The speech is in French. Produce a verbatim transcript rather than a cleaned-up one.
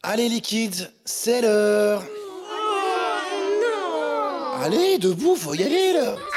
Allez les kids, c'est l'heure. Non. Allez, debout, faut y aller là.